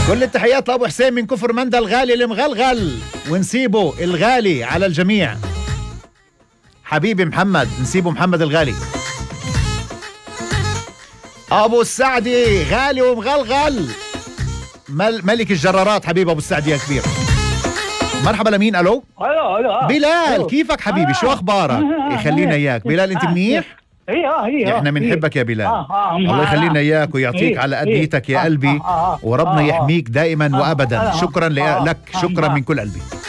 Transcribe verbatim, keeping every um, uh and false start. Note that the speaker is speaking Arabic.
كل التحيات لأبو حسين من كفر مندى الغالي المغلغل، ونسيبه الغالي على الجميع. حبيبي محمد، نسيبه محمد الغالي. أبو السعدي غالي ومغلغل، ملك الجرارات حبيب أبو السعدي يا كبير. مرحبا لمين؟ ألو الو الو بلال، ألو. كيفك حبيبي؟ شو أخبارك؟ يخلينا إياك بلال، أنت منيح؟ هي اه هي احنا بنحبك يا بلال. آه آه الله يخلينا اياك ويعطيك على قديتك يا قلبي، وربنا يحميك دائما وابدا. شكرا لك، شكرا من كل قلبي.